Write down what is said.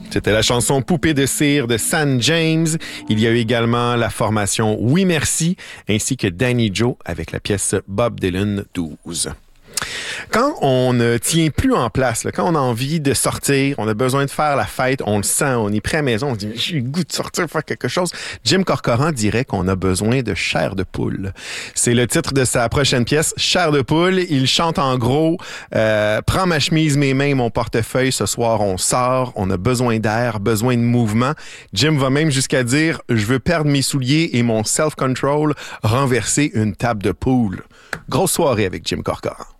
C'était la chanson Poupée de cire de San James. Il y a eu également la formation Oui Merci, ainsi que Danny Joe avec la pièce Bob Dylan 12. Quand on ne tient plus en place, là, quand on a envie de sortir, on a besoin de faire la fête, on le sent, on est prêt à la maison, on se dit « j'ai le goût de sortir, faire quelque chose », Jim Corcoran dirait qu'on a besoin de chair de poule. C'est le titre de sa prochaine pièce, Chair de poule. Il chante en gros « Prends ma chemise, mes mains, mon portefeuille, ce soir on sort, on a besoin d'air, besoin de mouvement ». Jim va même jusqu'à dire « Je veux perdre mes souliers et mon self-control, renverser une table de poule ». Grosse soirée avec Jim Corcoran.